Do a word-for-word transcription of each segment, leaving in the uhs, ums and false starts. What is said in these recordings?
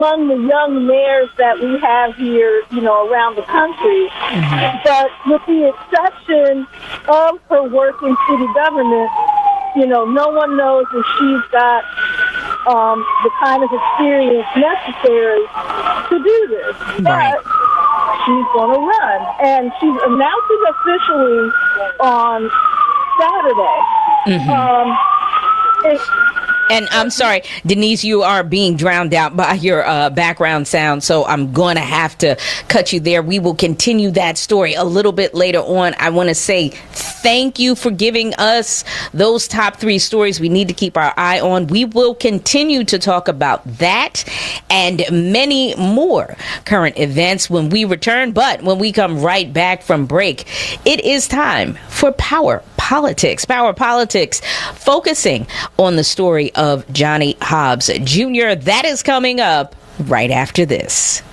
among the young mayors that we have here, you know, around the country. Mm-hmm. But with the exception of her work in city government, you know, no one knows if she's got um, the kind of experience necessary to do this. Right. But she's going to run. And she's announcing officially on Saturday. Mm-hmm. Um, it, And I'm sorry, Denise, you are being drowned out by your uh, background sound, so I'm going to have to cut you there. We will continue that story a little bit later on. I want to say thank you for giving us those top three stories we need to keep our eye on. We will continue to talk about that and many more current events when we return. But when we come right back from break, it is time for Power Politics. Power Politics, focusing on the story of Johnny Hobbs Junior That is coming up right after this.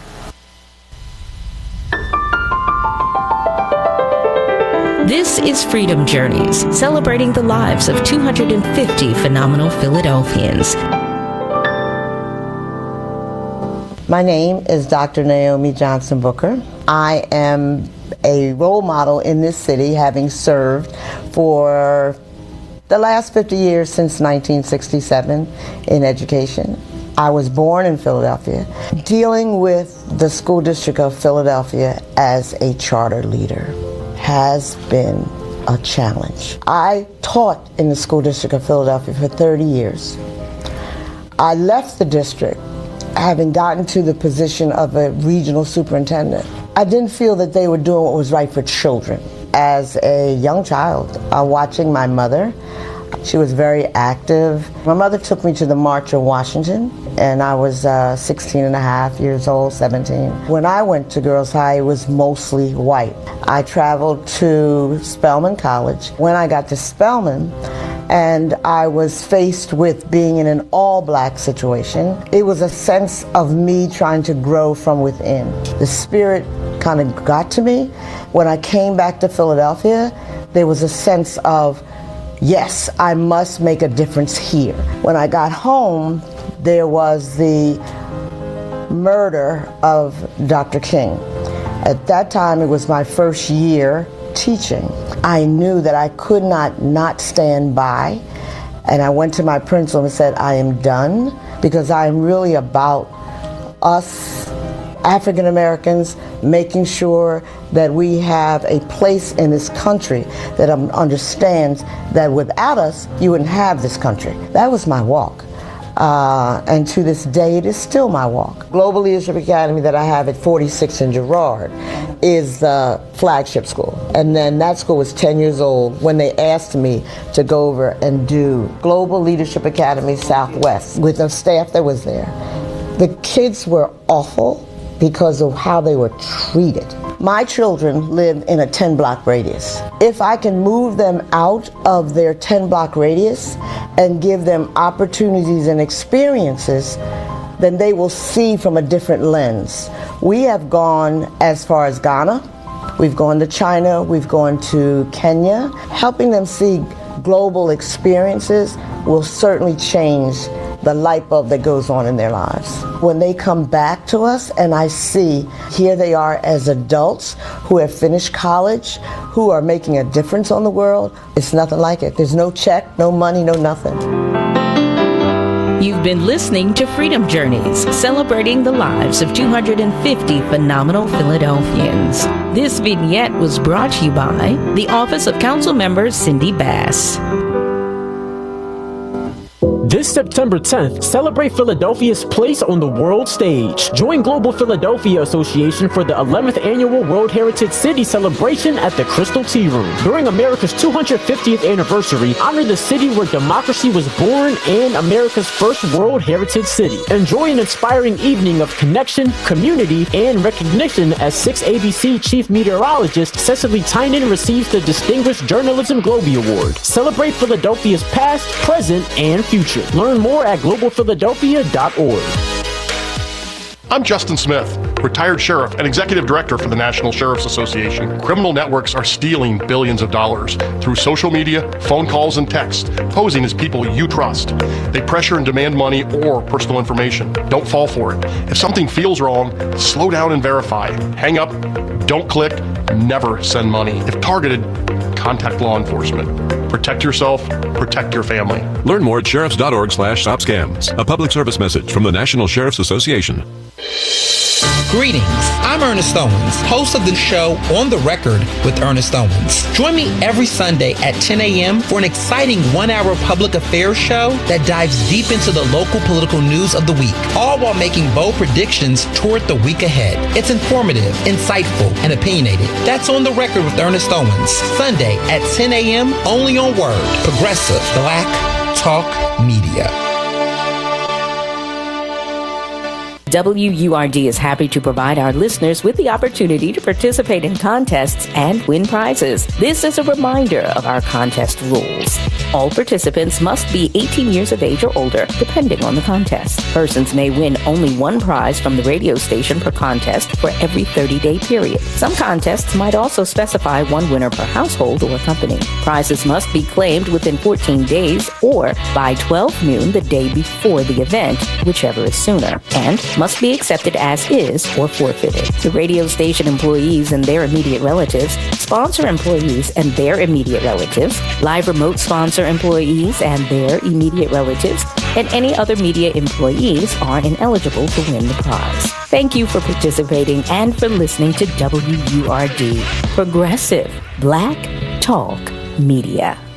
This is Freedom Journeys, celebrating the lives of two hundred fifty phenomenal Philadelphians. My name is Doctor Naomi Johnson Booker. I am a role model in this city, having served for the last fifty years since nineteen sixty-seven in education. I was born in Philadelphia. Dealing with the school district of Philadelphia as a charter leader has been a challenge. I taught in the school district of Philadelphia for thirty years. I left the district having gotten to the position of a regional superintendent. I didn't feel that they were doing what was right for children. As a young child, uh, watching my mother, she was very active. My mother took me to the March of Washington, and I was uh, sixteen and a half years old, seventeen. When I went to Girls High, it was mostly white. I traveled to Spelman College. When I got to Spelman, and I was faced with being in an all-black situation, it was a sense of me trying to grow from within. The spirit kind of got to me. When I came back to Philadelphia, there was a sense of, yes, I must make a difference here. When I got home, there was the murder of Doctor King. At that time, it was my first year teaching. I knew that I could not not stand by, and I went to my principal and said, I am done, because I am really about us African Americans making sure that we have a place in this country that um, understands that without us, you wouldn't have this country. That was my walk. Uh, and to this day, it is still my walk. Global Leadership Academy that I have at forty-six in Girard is the flagship school. And then that school was ten years old when they asked me to go over and do Global Leadership Academy Southwest with the staff that was there. The kids were awful because of how they were treated. My children live in a ten block radius. If I can move them out of their ten block radius and give them opportunities and experiences, then they will see from a different lens. We have gone as far as Ghana, we've gone to China, we've gone to Kenya. Helping them see global experiences will certainly change the light bulb that goes on in their lives. When they come back to us and I see here they are as adults who have finished college, who are making a difference on the world, it's nothing like it. There's no check, no money, no nothing. You've been listening to Freedom Journeys, celebrating the lives of two hundred fifty phenomenal Philadelphians. This vignette was brought to you by the Office of Council Member Cindy Bass. This September tenth, celebrate Philadelphia's place on the world stage. Join Global Philadelphia Association for the eleventh Annual World Heritage City Celebration at the Crystal Tea Room. During America's two hundred fiftieth anniversary, honor the city where democracy was born and America's first World Heritage City. Enjoy an inspiring evening of connection, community, and recognition as six A B C Chief Meteorologist Cecily Tynan receives the Distinguished Journalism Globie Award. Celebrate Philadelphia's past, present, and future. Learn more at global philadelphia dot org. I'm Justin Smith, retired sheriff and executive director for the National Sheriff's Association. Criminal networks are stealing billions of dollars through social media, phone calls, and text, posing as people you trust. They pressure and demand money or personal information. Don't fall for it. If something feels wrong, slow down and verify. Hang up, don't click, never send money. If targeted, contact law enforcement. Protect yourself, protect your family. Learn more at sheriffs.org slash stop scams. A public service message from the National Sheriff's Association. Greetings, I'm Ernest Owens, host of the show On the Record with Ernest Owens. Join me every Sunday at ten a.m. for an exciting one-hour public affairs show that dives deep into the local political news of the week, all while making bold predictions toward the week ahead. It's informative, insightful, and opinionated. That's On the Record with Ernest Owens, Sunday at ten a.m. only on Word, Progressive Black Talk Media. W U R D is happy to provide our listeners with the opportunity to participate in contests and win prizes. This is a reminder of our contest rules. All participants must be eighteen years of age or older, depending on the contest. Persons may win only one prize from the radio station per contest for every thirty-day period. Some contests might also specify one winner per household or company. Prizes must be claimed within fourteen days or by twelve noon the day before the event, whichever is sooner, and must be accepted as is or forfeited. The radio station employees and their immediate relatives, sponsor employees and their immediate relatives, live remote sponsor employees and their immediate relatives, and any other media employees are ineligible to win the prize. Thank you for participating and for listening to W U R D, Progressive Black Talk Media.